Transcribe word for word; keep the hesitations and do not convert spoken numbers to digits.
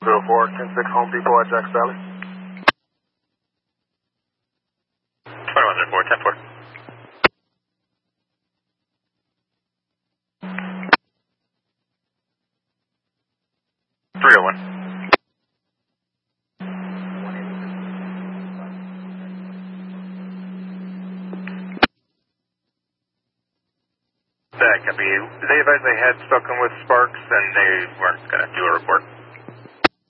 zero four, ten six Home Depot at Jack's Valley. twenty-one zero four, ten four. three oh one. That can be. They advised they had spoken with Sparks and they weren't going to do a report.